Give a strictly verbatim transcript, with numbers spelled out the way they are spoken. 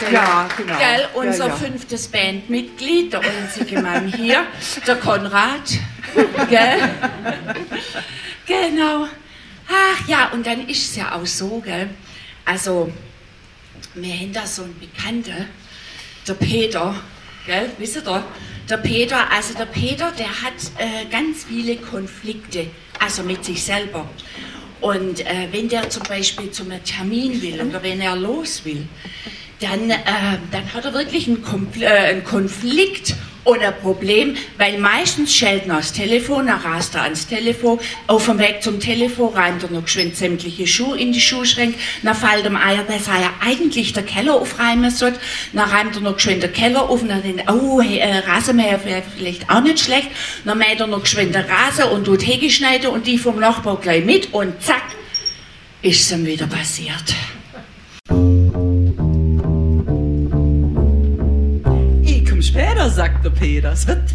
Ja, genau. Gell, unser ja, ja. fünftes Bandmitglied, der einzige Mann hier, der Konrad. Gell? Genau. Ach ja, und dann ist es ja auch so, gell? Also, wir haben da so einen Bekannten, der Peter, gell, wisst ihr? Der Peter, also der Peter, der hat äh, ganz viele Konflikte, also mit sich selber. Und äh, wenn der zum Beispiel zu einem Termin will oder wenn er los will, dann, äh, dann hat er wirklich einen, Kompl äh, einen Konflikt und ein Problem, weil meistens schellt er das Telefon, dann rast er ans Telefon, auf dem Weg zum Telefon reimt er noch geschwind sämtliche Schuhe in die Schuhschränke, dann fällt ihm ein, dass er ja eigentlich der Keller aufräumen sollte, dann reimt er noch geschwind den Keller auf und dann denkt er, oh, hey, äh, Rasenmäher wäre vielleicht auch nicht schlecht, dann mäht er noch geschwind den Rasen und tut Hecke schneiden und die vom Nachbar gleich mit und zack, ist es ihm wieder passiert. Später, sagt der Peter, es wird